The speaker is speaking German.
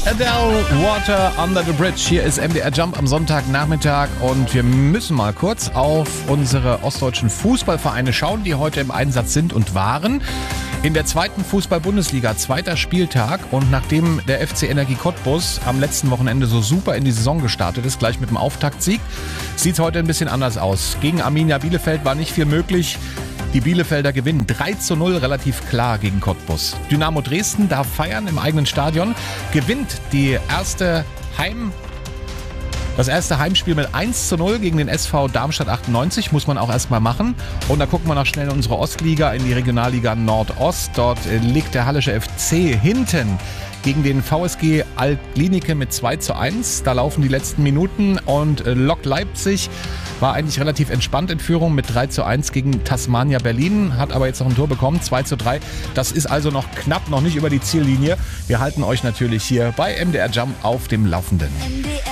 Adele, Water Under the Bridge. Hier ist MDR Jump am Sonntagnachmittag und wir müssen mal kurz auf unsere ostdeutschen Fußballvereine schauen, die heute im Einsatz sind und waren. In der zweiten Fußball-Bundesliga, zweiter Spieltag, und nachdem der FC Energie Cottbus am letzten Wochenende so super in die Saison gestartet ist, gleich mit dem Auftaktsieg, sieht es heute ein bisschen anders aus. Gegen Arminia Bielefeld war nicht viel möglich. Die Bielefelder gewinnen 3:0 relativ klar gegen Cottbus. Dynamo Dresden darf feiern im eigenen Stadion, gewinnt das erste Heimspiel mit 1:0 gegen den SV Darmstadt 98, muss man auch erstmal machen. Und da gucken wir noch schnell in unsere Ostliga, in die Regionalliga Nordost. Dort liegt der Hallische FC hinten gegen den VSG Alt-Glienicke mit 2:1. Da laufen die letzten Minuten und Lok Leipzig war eigentlich relativ entspannt in Führung mit 3:1 gegen Tasmania Berlin, hat aber jetzt noch ein Tor bekommen, 2:3. Das ist also noch knapp, noch nicht über die Ziellinie. Wir halten euch natürlich hier bei MDR Jump auf dem Laufenden.